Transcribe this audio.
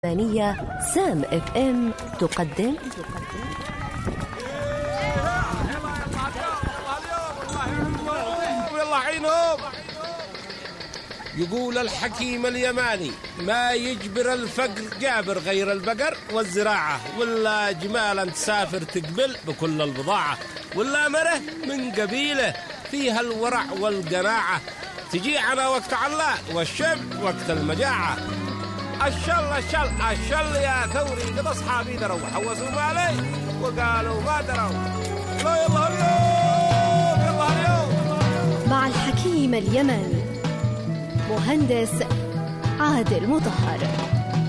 اليابانية سام اف ام تقدم والله عينهم. يقول الحكيم اليماني ما يجبر الفقر جابر غير البقر والزراعة، ولا جمالا تسافر تقبل بكل البضاعة، ولا مره من قبيلة فيها الورع والقناعة، تجي على وقت علا والشب وقت المجاعة. الشل يا ثوري، قد أصحابي دروا حوسوا مالي وقالوا ما دروا. يلا اليوم مع الحكيم اليماني مهندس عادل مطهر.